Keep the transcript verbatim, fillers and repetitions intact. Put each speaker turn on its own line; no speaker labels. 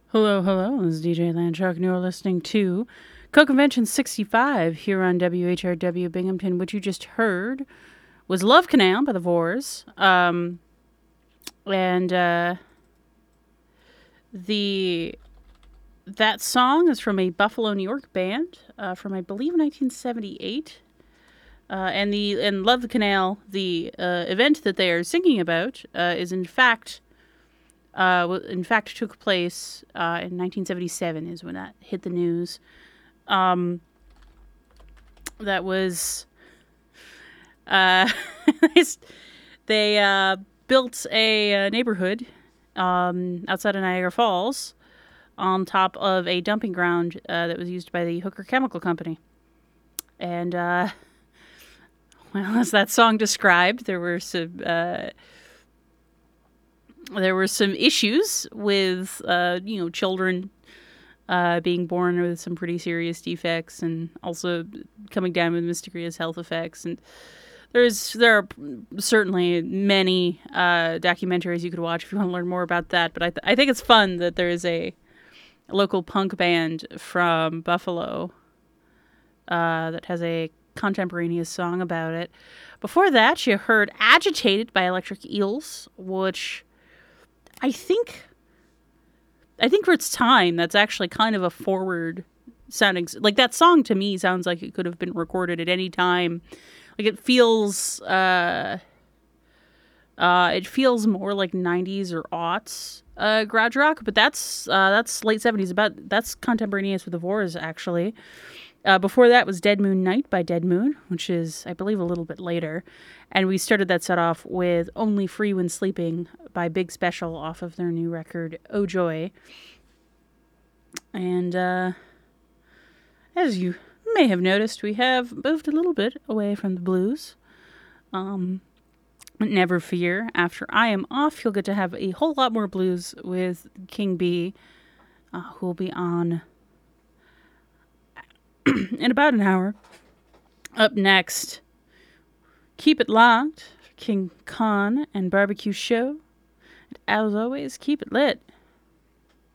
Hello, hello. This is D J Landshark, and you're listening to Co-Convention sixty-five here on W H R W Binghamton. What you just heard was Love Canal by the Vores. Um, and uh, the that song is from a Buffalo, New York band uh, from, I believe, nineteen seventy-eight. Uh, and the and Love Canal, the uh, event that they are singing about, uh, is in fact uh, in fact took place uh, in nineteen seventy-seven. Is when that hit the news. Um, that was uh, they uh, built a, uh neighborhood um, outside of Niagara Falls on top of a dumping ground uh, that was used by the Hooker Chemical Company, and uh, well, as that song described, there were some uh, there were some issues with uh, you know children uh, being born with some pretty serious defects, and also coming down with mysterious health effects. And there's there are certainly many uh, documentaries you could watch if you want to learn more about that. But I th- I think it's fun that there is a local punk band from Buffalo uh, that has a contemporaneous song about it. Before that, you heard Agitated by Electric Eels, which I think, I think for its time, that's actually kind of a forward sounding, like that song to me sounds like it could have been recorded at any time. Like it feels, uh, uh, it feels more like nineties or aughts uh, garage rock, but that's uh, that's late seventies. About that's contemporaneous with the Vores actually. Uh, before that was Dead Moon Night by Dead Moon, which is, I believe, a little bit later. And we started that set off with Only Free When Sleeping by Big Special off of their new record, Oh Joy. And uh, as you may have noticed, we have moved a little bit away from the blues. Um, never fear, after I am off, you'll get to have a whole lot more blues with King B, uh, who will be on in about an hour. Up next, keep it locked for King Khan and Barbecue Show. And as always, keep it lit.